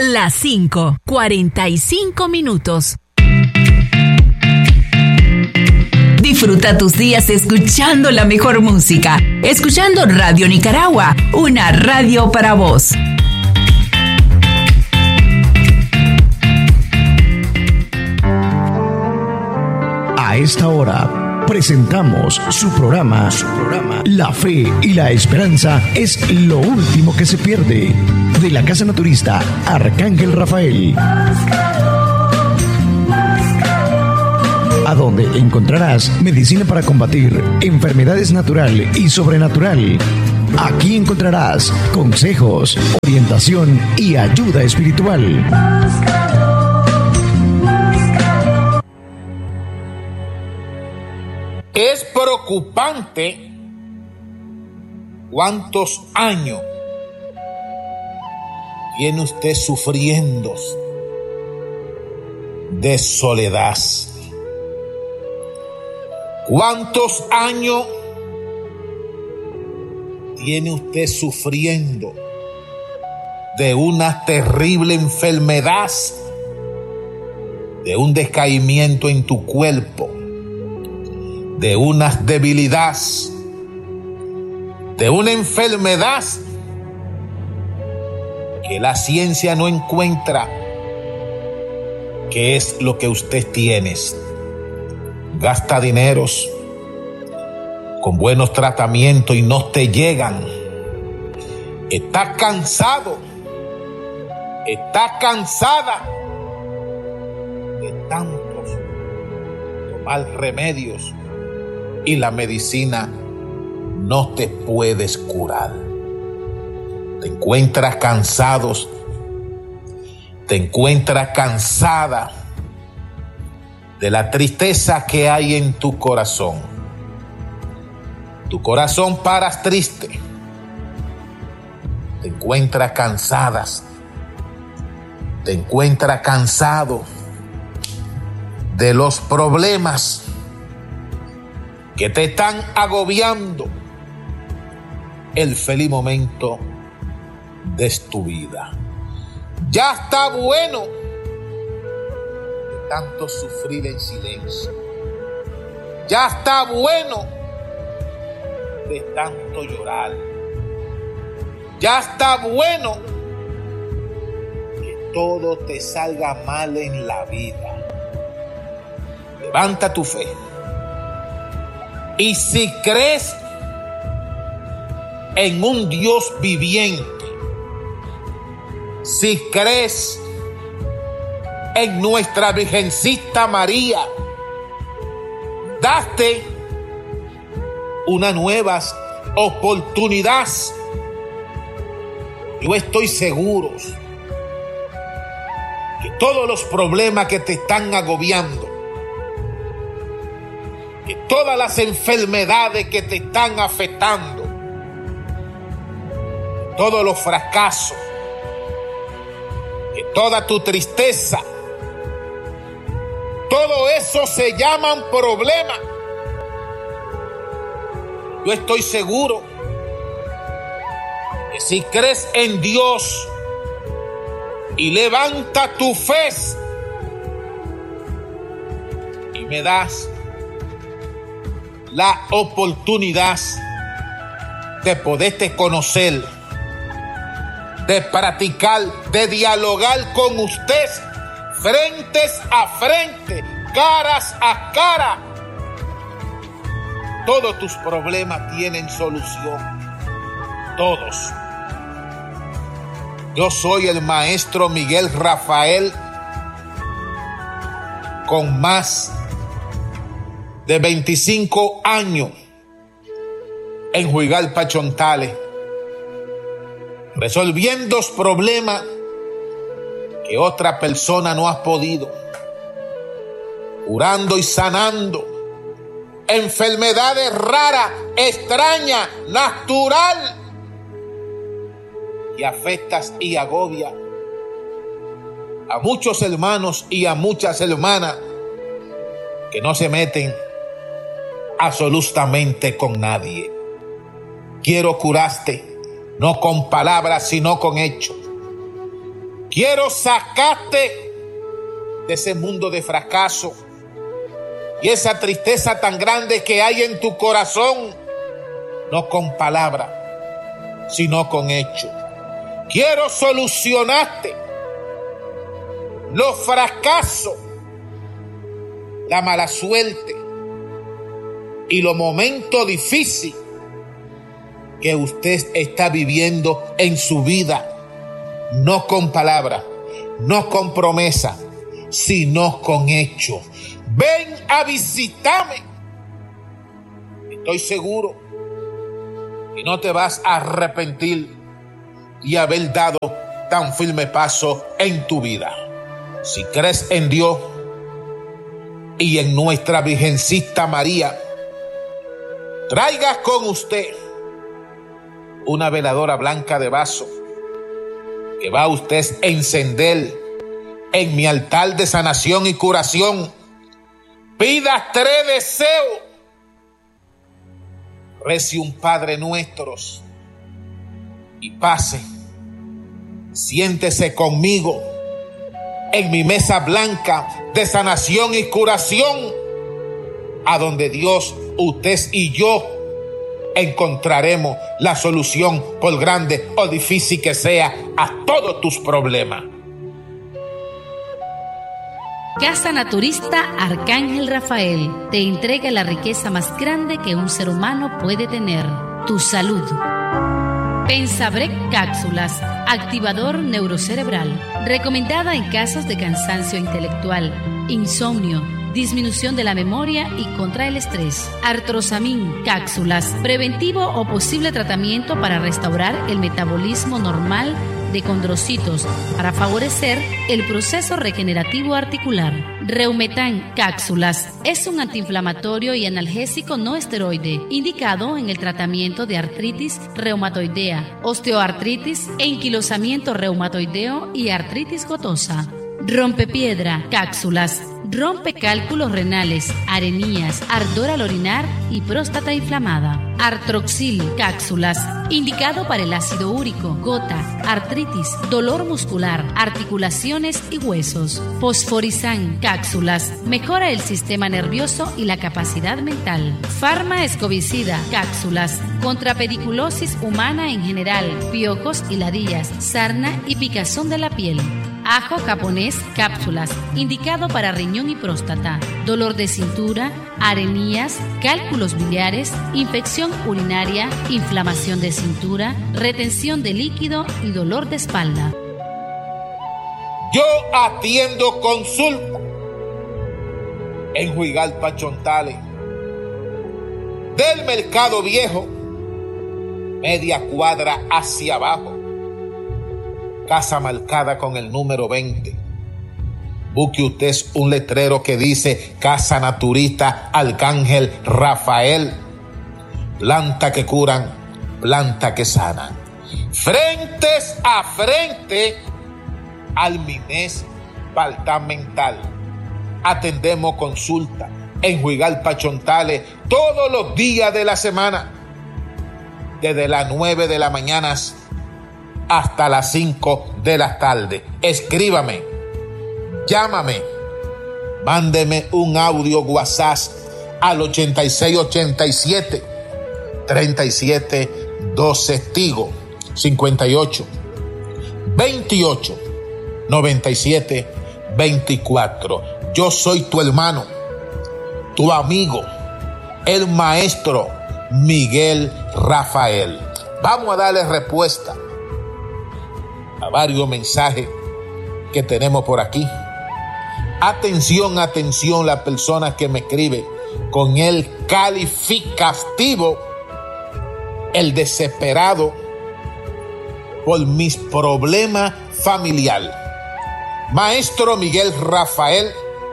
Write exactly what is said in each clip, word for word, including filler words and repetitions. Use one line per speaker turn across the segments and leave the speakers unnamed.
Las cinco, cuarenta y cinco minutos. Disfruta tus días escuchando la mejor música, escuchando Radio Nicaragua, una radio para vos.
A esta hora presentamos su programa, su programa La Fe y la Esperanza es lo último que se pierde, de la Casa Naturista Arcángel Rafael, a donde encontrarás medicina para combatir enfermedades natural y sobrenatural. Aquí encontrarás consejos, orientación y ayuda espiritual.
Es preocupante cuántos años tiene usted sufriendo de soledad. ¿Cuántos años tiene usted sufriendo de una terrible enfermedad, de un decaimiento en tu cuerpo, de unas debilidades, de una enfermedad que la ciencia no encuentra qué es lo que usted tiene? Gasta dineros con buenos tratamientos y no te llegan. Está cansado, está cansada de tantos tomar remedios y la medicina no te puedes curar. Te encuentras cansados, te encuentras cansada de la tristeza que hay en tu corazón. Tu corazón paras triste. Te encuentras cansadas, te encuentras cansado de los problemas que te están agobiando el feliz momento de tu vida. Ya está bueno de tanto sufrir en silencio. Ya está bueno de tanto llorar. Ya está bueno que todo te salga mal en la vida. Levanta tu fe. Y si crees en un Dios viviente, si crees en nuestra Virgencita María, date una nueva oportunidad. Yo estoy seguro que todos los problemas que te están agobiando, que todas las enfermedades que te están afectando, todos los fracasos, que toda tu tristeza, todo eso se llaman problemas. Yo estoy seguro que si crees en Dios y levanta tu fe y me das la oportunidad de poderte conocer, de practicar, de dialogar con usted frentes a frente, caras a cara, todos tus problemas tienen solución. Todos. Yo soy el maestro Miguel Rafael, con más de veinticinco años en Juigalpa, Chontales, resolviendo los problemas que otra persona no ha podido, curando y sanando enfermedades raras, extrañas, natural, que afectas y agobia a muchos hermanos y a muchas hermanas que no se meten absolutamente con nadie. Quiero curarte, no con palabras, sino con hechos. Quiero sacarte de ese mundo de fracaso y esa tristeza tan grande que hay en tu corazón, no con palabras, sino con hechos. Quiero solucionarte los fracasos, la mala suerte y los momentos difíciles que usted está viviendo en su vida, no con palabras, no con promesas, sino con hechos. Ven a visitarme. Estoy seguro que no te vas a arrepentir y haber dado tan firme paso en tu vida. Si crees en Dios y en nuestra Virgencita María, traiga con usted una veladora blanca de vaso que va a usted a encender en mi altar de sanación y curación. Pida tres deseos. Rece un Padre Nuestro y pase. Siéntese conmigo en mi mesa blanca de sanación y curación, a donde Dios, usted y yo encontraremos la solución, por grande o difícil que sea, a todos tus problemas.
Casa Naturista Arcángel Rafael te entrega la riqueza más grande que un ser humano puede tener: tu salud. Pensabrec Cápsulas, activador neurocerebral, recomendada en casos de cansancio intelectual, insomnio, disminución de la memoria y contra el estrés. Artrosamin Cápsulas, preventivo o posible tratamiento para restaurar el metabolismo normal de condrocitos para favorecer el proceso regenerativo articular. Reumetan Cápsulas es un antiinflamatorio y analgésico no esteroide indicado en el tratamiento de artritis reumatoidea, osteoartritis, enquilosamiento reumatoideo y artritis gotosa. Rompepiedra Cápsulas rompe cálculos renales, arenías, ardor al orinar y próstata inflamada. Artroxil Cápsulas, indicado para el ácido úrico, gota, artritis, dolor muscular, articulaciones y huesos. Fosforizan Cápsulas, mejora el sistema nervioso y la capacidad mental. Pharma Escovicida Cápsulas, contra pediculosis humana en general, piojos y ladillas, sarna y picazón de la piel. Ajo japonés Cápsulas, indicado para riñón y próstata, dolor de cintura, arenías, cálculos biliares, infección urinaria, inflamación de cintura, retención de líquido y dolor de espalda.
Yo atiendo consulta en Juigalpa, Chontales, del Mercado Viejo, media cuadra hacia abajo. Casa marcada con el número veinte. Busque usted un letrero que dice Casa Naturista Arcángel Rafael. Planta que curan, planta que sanan. Frentes a frente al Mines Departamental. Atendemos consulta en Juigalpa, Chontales, todos los días de la semana, desde las nueve de la mañana hasta las cinco de la tarde. Escríbame, llámame, mándeme un audio WhatsApp al ochenta y seis ochenta y siete treinta y siete doce Tigo cincuenta y ocho veintiocho noventa y siete veinticuatro. Yo soy tu hermano, tu amigo, el maestro Miguel Rafael. Vamos a darle respuesta a varios mensajes que tenemos por aquí. Atención, atención, la persona que me escribe con el calificativo, el desesperado por mis problemas familiares. Maestro Miguel Rafael,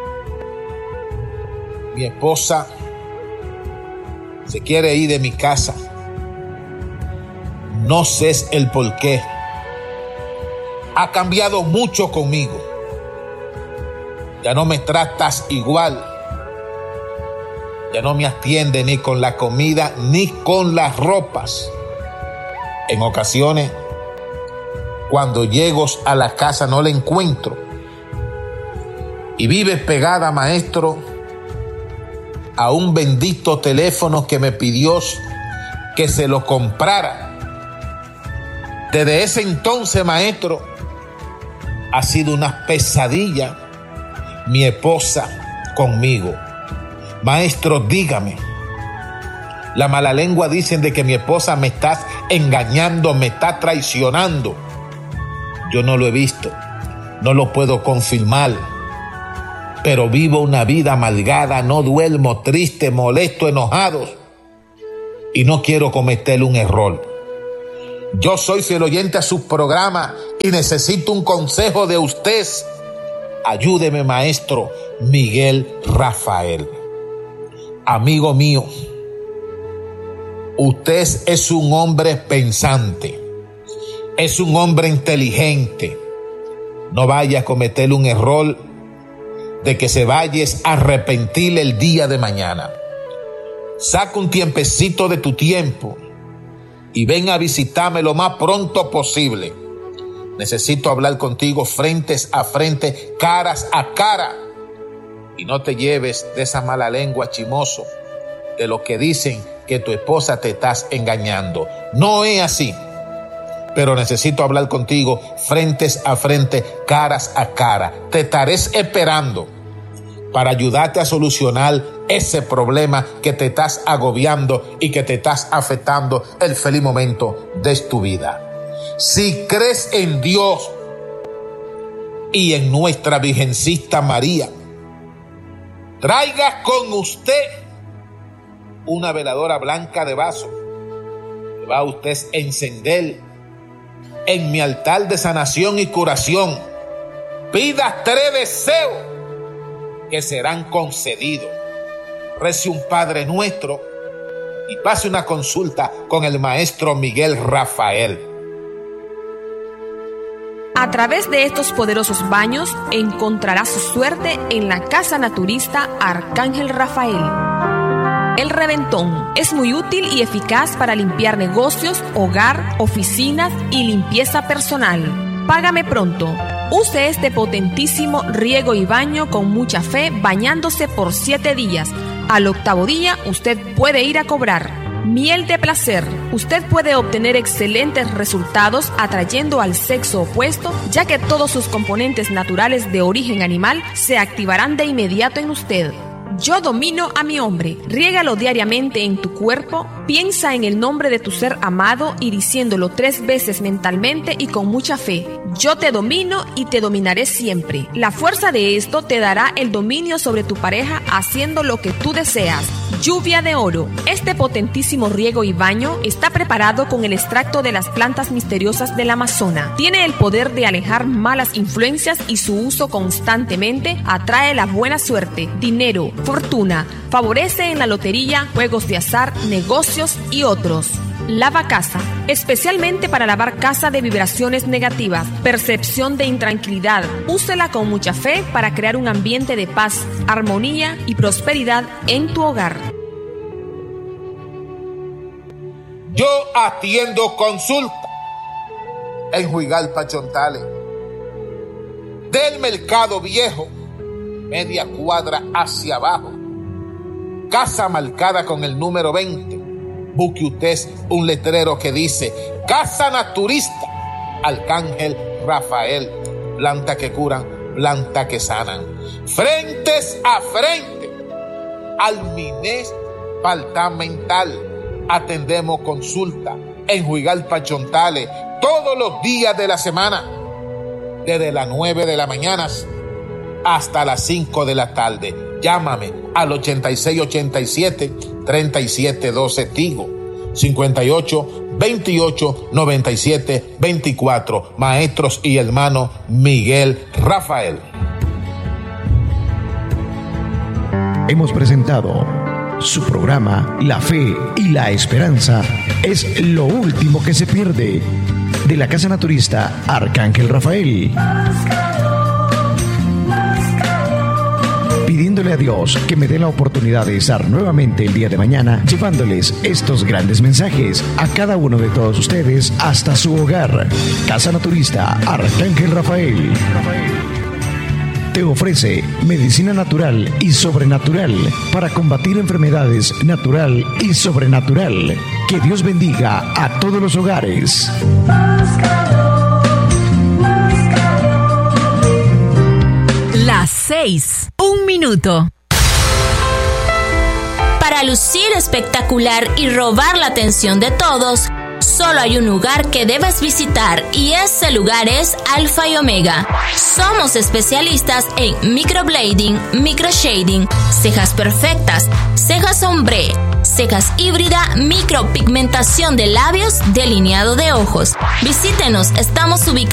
mi esposa se quiere ir de mi casa. No sé el por qué. Ha cambiado mucho conmigo. Ya no me tratas igual. Ya no me atiende ni con la comida ni con las ropas. En ocasiones Cuando llego a la casa no la encuentro. Y vives pegada, maestro, a un bendito teléfono que me pidió que se lo comprara. Desde ese entonces, maestro, ha sido una pesadilla mi esposa conmigo. Maestro, dígame. La mala lengua dicen de que mi esposa me está engañando, me está traicionando. Yo no lo he visto, no lo puedo confirmar, pero vivo una vida amargada, no duermo, triste, molesto, enojado, y no quiero cometer un error. Yo soy fiel oyente a su programa y necesito un consejo de usted. Ayúdeme, maestro Miguel Rafael. Amigo mío, usted es un hombre pensante, es un hombre inteligente. No vaya a cometer un error de que se vayas a arrepentir el día de mañana. Saca un tiempecito de tu tiempo y ven a visitarme lo más pronto posible. Necesito hablar contigo frente a frente, caras a cara. Y no te lleves de esa mala lengua, chimoso, de lo que dicen que tu esposa te estás engañando. No es así. Pero necesito hablar contigo frentes a frente, caras a cara. Te estaré esperando para ayudarte a solucionar ese problema que te estás agobiando y que te estás afectando el feliz momento de tu vida. Si crees en Dios y en nuestra Virgencita María, traiga con usted una veladora blanca de vaso que va a usted a encender en mi altar de sanación y curación. Pida tres deseos que serán concedidos. Rece un Padre Nuestro y pase una consulta con el maestro Miguel Rafael.
A través de estos poderosos baños encontrará su suerte en la casa naturista Arcángel Rafael. El reventón es muy útil y eficaz para limpiar negocios, hogar, oficinas y limpieza personal. Págame pronto. Use este potentísimo riego y baño con mucha fe, bañándose por siete días. Al octavo día usted puede ir a cobrar. Miel de placer. Usted puede obtener excelentes resultados atrayendo al sexo opuesto, ya que todos sus componentes naturales de origen animal se activarán de inmediato en usted. Yo domino a mi hombre. Riégalo diariamente en tu cuerpo. Piensa en el nombre de tu ser amado y diciéndolo tres veces mentalmente y con mucha fe. Yo te domino y te dominaré siempre. La fuerza de esto te dará el dominio sobre tu pareja haciendo lo que tú deseas. Lluvia de oro. Este potentísimo riego y baño está preparado con el extracto de las plantas misteriosas del Amazonas. Tiene el poder de alejar malas influencias y su uso constantemente atrae la buena suerte, dinero, fortuna, favorece en la lotería, juegos de azar, negocios y otros. Lava casa, especialmente para lavar casa de vibraciones negativas, percepción de intranquilidad. Úsela con mucha fe para crear un ambiente de paz, armonía y prosperidad en tu hogar.
Yo atiendo consulta en Juigalpa, Chontales, del Mercado Viejo, media cuadra hacia abajo, casa marcada con el número veinte. Busque usted un letrero que dice Casa Naturista Arcángel Rafael, planta que curan, planta que sanan. Frentes a frente al Minés Departamental. Atendemos consulta en Juigalpa, Chontales, todos los días de la semana, desde las nueve de la mañana hasta las cinco de la tarde. Llámame al ochenta y seis ochenta y siete treinta y siete doce Tigo, cincuenta y ocho veintiocho noventa y siete veinticuatro. Maestros y hermano Miguel Rafael.
Hemos presentado su programa La Fe y la Esperanza es lo último que se pierde, de la Casa Naturista Arcángel Rafael. pidiéndole a Dios que me dé la oportunidad de estar nuevamente el día de mañana llevándoles estos grandes mensajes a cada uno de todos ustedes hasta su hogar. Casa Naturista Arcángel Rafael te ofrece medicina natural y sobrenatural para combatir enfermedades natural y sobrenatural. Que Dios bendiga a todos los hogares.
Las seis, un minuto.
Para lucir espectacular y robar la atención de todos, solo hay un lugar que debes visitar y ese lugar es Alfa y Omega. Somos especialistas en microblading, microshading, cejas perfectas, cejas ombre, cejas híbrida, micropigmentación de labios, delineado de ojos. Visítenos, estamos ubicados